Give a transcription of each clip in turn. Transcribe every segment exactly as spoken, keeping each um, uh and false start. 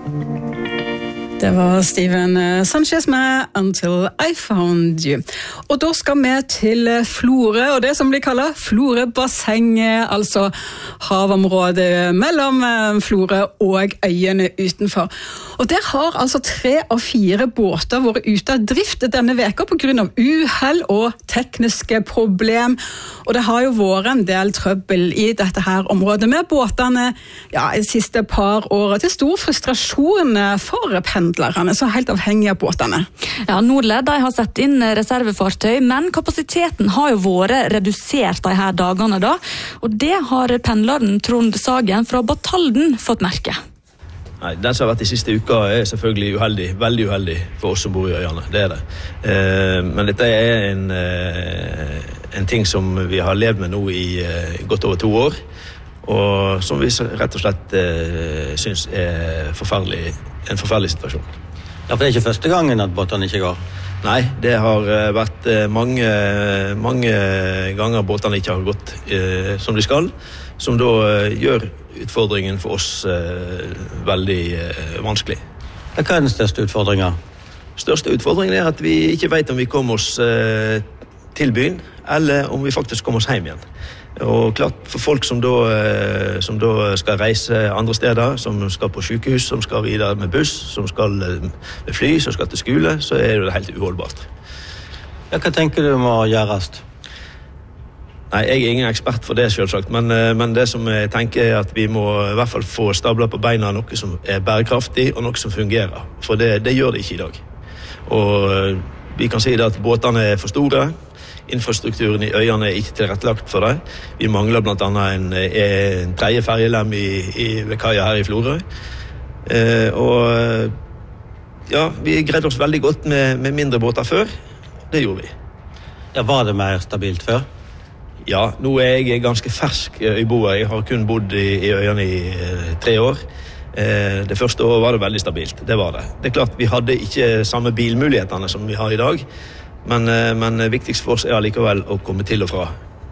Det var Steven Sanchez med Until I Found You. Og da skal vi til Florø, og det som blir kallet Florøbassenget, altså havområdet mellom Florø og øyene utenfor. Og der har altså tre av fire båter vært ute av drift denne veka på grunn av uhell og tekniske problem. Og det har jo vært en del trøbbel i dette her området med båtene ja, i siste par år, til stor frustrasjon for pendlerne, så helt avhengig av båtene. Ja, Nordled de har sett inn reservefartøy, men kapasiteten har jo vært redusert de her dagene da, og det har pendleren Trond Sagen fra Batalden fått merke. Nei, den som har vært de siste uka er selvfølgelig uheldig, veldig uheldig for oss som bor i øyene, det er det. Eh, men dette er en, eh, en ting som vi har levd med nå i eh, godt over to år, og som vi rett og slett eh, synes er forferdelig, en forferdelig situasjon. Ja, for det er ikke første gangen at båtene ikke går? Nei, det har eh, vært eh, mange, mange ganger båtene ikke har gått eh, som de skal, som da eh, gjør utfordringen for oss eh, veldig eh, vanskelig. Hva er den største utfordringen? Største utfordringen er at vi ikke vet om vi kommer oss eh, til byen, eller om vi faktisk kommer oss hjem igjen. Og klart, for folk som da, eh, som da skal reise andre steder, som skal på sykehus, som skal videre med buss, som skal eh, med fly, som skal til skole, så er det helt uholdbart. Ja, hva tenker du må gjøres? Nei, jeg er ingen ekspert for det selvsagt, men, men det som jeg tenker er at vi må i hvert fall få stablet på beina noe som er bærekraftig og noe som fungerer, for det, det gjør det ikke i dag. Og vi kan si det at båtene er for store, infrastrukturen i øyene er ikke tilrettelagt for det. Vi mangler blant annet en, en tredje ferjelem i, i ved kaia her i Florø. Eh, og ja, vi greide oss veldig godt med, med mindre båter før, det gjorde vi. Ja, var det mer stabilt før? Ja, nå er jeg ganske fersk øyboer. Jeg har kun bodd i, i øyene i eh, tre år. Eh, det første året var det veldig stabilt, det var det. Det er klart, vi hadde ikke samme bilmulighetene som vi har i dag, men, eh, men viktigst for oss er allikevel å komme til og fra.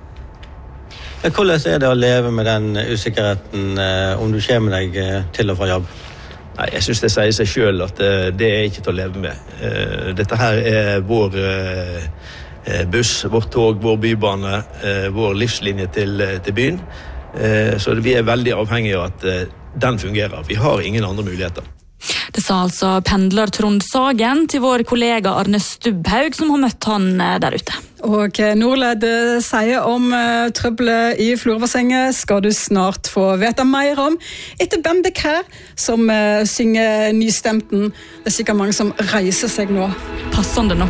Ja, hvordan er det å leve med den usikkerheten eh, om du kommer deg eh, til og fra jobb? Nei, jeg synes det sier seg selv at eh, det er ikke til å leve med. Eh, dette her er vår... Eh, buss, vårt tog, vår bybane, vår livslinje til, til byen. Så vi er veldig avhengige av at den fungerer. Vi har ingen andre muligheter. Det sa altså pendler Trond Sagen til vår kollega Arne Stubbhaug, som har møtt han der ute. Og Nordled sier om uh, trøbbelet i Florøbassenget skal du snart få vite mer om etter bandet her, som uh, synger nystemten. Det er sikkert mange som reiser seg nå. Passende nok.